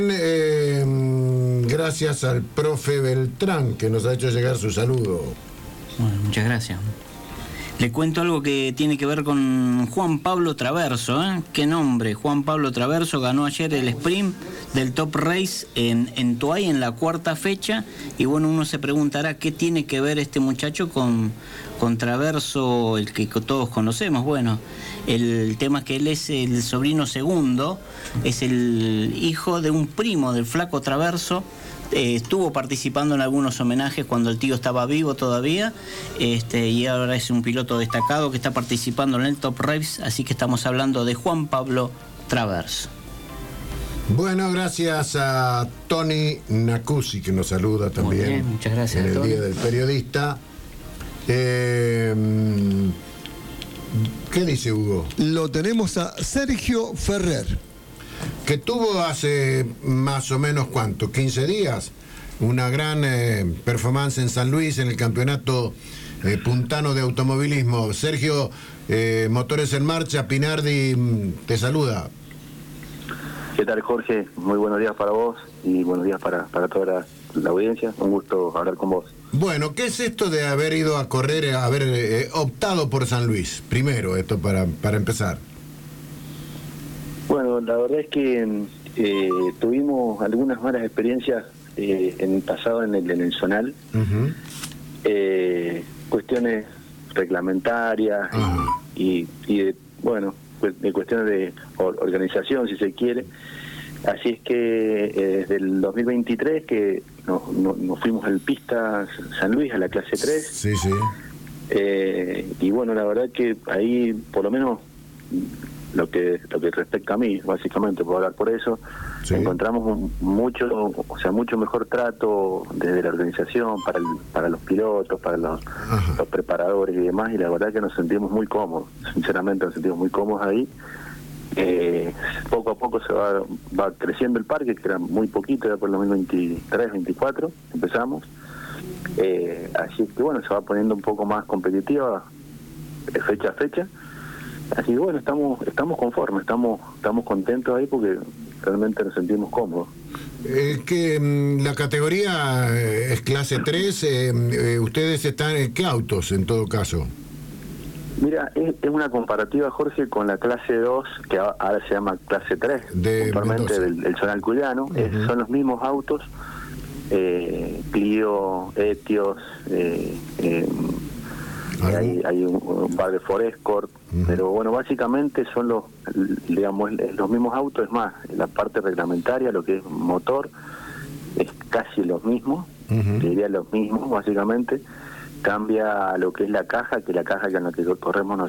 Gracias al profe Beltrán, que nos ha hecho llegar su saludo. Bueno, muchas gracias. Le cuento algo que tiene que ver con Juan Pablo Traverso, ¿eh? Qué nombre, Juan Pablo Traverso ganó ayer el sprint del Top Race en Toay en la cuarta fecha, y bueno, uno se preguntará qué tiene que ver este muchacho con Traverso, el que todos conocemos. Bueno, el tema es que él es el sobrino segundo, es el hijo de un primo del Flaco Traverso. Estuvo participando en algunos homenajes cuando el tío estaba vivo todavía, y ahora es un piloto destacado que está participando en el Top Race, así que estamos hablando de Juan Pablo Traverso. Bueno, gracias a Tony Nacusi, que nos saluda también. Muy bien, muchas gracias, en el Tony. Día del Periodista. ¿Qué dice Hugo? Lo tenemos a Sergio Ferrer, Que tuvo hace más o menos, ¿cuánto? 15 días, una gran performance en San Luis en el campeonato puntano de automovilismo. Sergio, Motores en Marcha, Pinardi te saluda. ¿Qué tal, Jorge? Muy buenos días para vos y buenos días para toda la audiencia. Un gusto hablar con vos. Bueno, ¿qué es esto de haber ido a correr, haber optado por San Luis? Primero, esto para empezar. Bueno, la verdad es que tuvimos algunas malas experiencias en el pasado en el zonal. Uh-huh. Cuestiones reglamentarias y de, bueno, de cuestiones de organización, si se quiere. Así es que desde el 2023 que nos fuimos al pista San Luis, a la clase 3. Sí, sí. Y bueno, la verdad que ahí, por lo menos lo que respecta a mí, básicamente, puedo hablar por eso, sí, encontramos mucho mejor trato desde la organización para los pilotos, para los preparadores y demás, y la verdad que nos sentimos muy cómodos, sinceramente nos sentimos muy cómodos ahí. Poco a poco se va creciendo el parque, que era muy poquito, era por el 2023, 24 empezamos, así que bueno, se va poniendo un poco más competitiva fecha a fecha. Así que bueno, estamos conformes, estamos contentos ahí porque realmente nos sentimos cómodos. La categoría es clase 3, ¿ustedes están en qué autos en todo caso? Mira, es una comparativa, Jorge, con la clase 2, que ahora se llama clase 3, actualmente del zonal cuyano. Uh-huh. Son los mismos autos, Clio, Etios, hay un par de Ford Escort, pero bueno, básicamente son los mismos autos. Es más, la parte reglamentaria, lo que es motor, es casi lo mismo, diría lo mismo, básicamente. Cambia lo que es la caja, que la caja con la que corremos